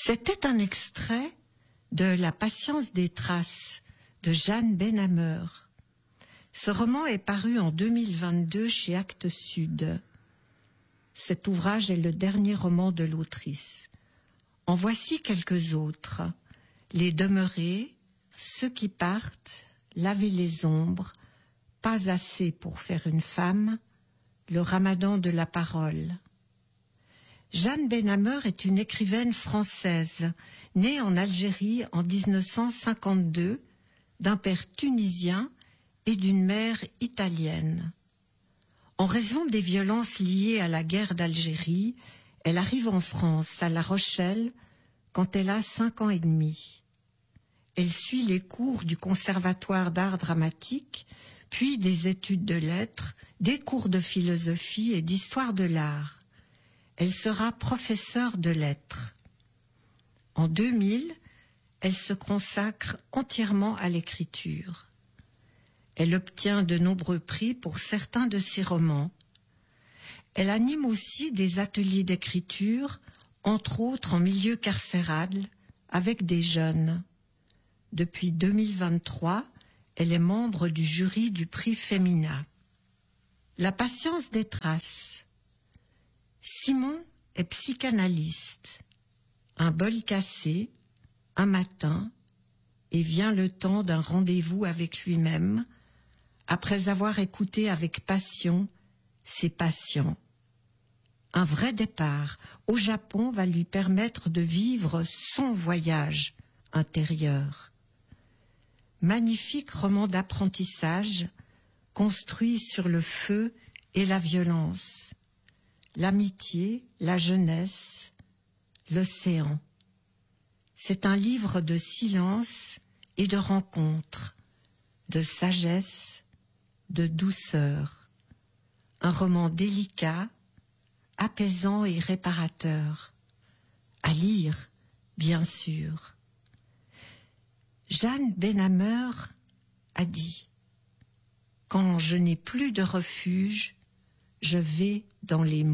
C'était un extrait de La patience des traces de Jeanne Benhammer. Ce roman est paru en 2022 chez Actes Sud. Cet ouvrage est le dernier roman de l'autrice. En voici quelques autres. Les demeurés, Ceux qui partent, Laver les ombres, Pas assez pour faire une femme, Le ramadan de la parole. Jeanne Benhammer est une écrivaine française, née en Algérie en 1952, d'un père tunisien et d'une mère italienne. En raison des violences liées à la guerre d'Algérie, elle arrive en France, à La Rochelle, quand elle a 5 ans et demi. Elle suit les cours du Conservatoire d'art dramatique, puis des études de lettres, des cours de philosophie et d'histoire de l'art. Elle sera professeure de lettres. En 2000, elle se consacre entièrement à l'écriture. Elle obtient de nombreux prix pour certains de ses romans. Elle anime aussi des ateliers d'écriture, entre autres en milieu carcéral, avec des jeunes. Depuis 2023, elle est membre du jury du prix Femina. La patience des traces. Simon est psychanalyste. Un bol cassé, un matin, et vient le temps d'un rendez-vous avec lui-même, après avoir écouté avec passion ses patients. Un vrai départ au Japon va lui permettre de vivre son voyage intérieur. Magnifique roman d'apprentissage construit sur le feu et la violence, l'amitié, la jeunesse, l'océan. C'est un livre de silence et de rencontre, de sagesse, de douceur. Un roman délicat, apaisant et réparateur. À lire, bien sûr. Jeanne Benhammer a dit « Quand je n'ai plus de refuge, je vais dans les mots. »